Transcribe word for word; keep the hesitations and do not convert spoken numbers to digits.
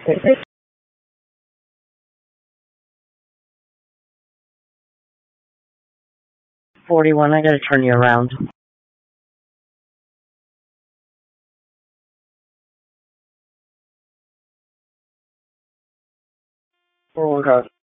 forty-one, I gotta turn you around. Oh my god.